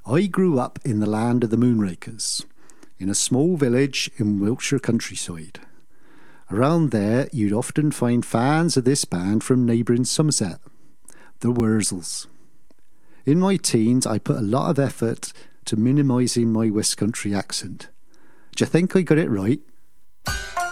I grew up in the land of the Moonrakers, in a small village in Wiltshire countryside. Around there, you'd often find fans of this band from neighbouring Somerset, the Wurzels. In my teens, I put a lot of effort to minimising my West Country accent. Do you think I got it right?